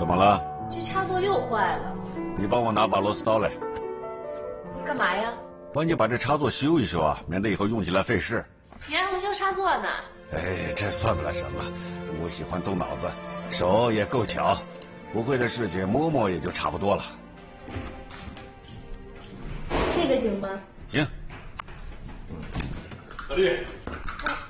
怎么了？ 这插座又坏了。 你帮我拿把螺丝刀来。 干嘛呀？ 帮你把这插座修一修啊，免得以后用起来费事。 你还会修插座呢？ 哎，这算不了什么，我喜欢动脑子，手也够巧，不会的事情摸摸也就差不多了。 这个行吗？ 行。 老弟，